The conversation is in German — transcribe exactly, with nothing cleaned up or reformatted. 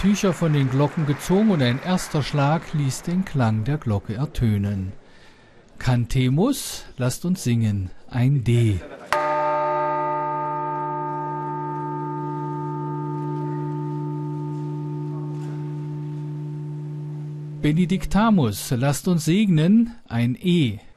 Tücher von den Glocken gezogen und ein erster Schlag ließ den Klang der Glocke ertönen. Cantemus, lasst uns singen, ein D. Benedictamus, lasst uns segnen, ein E.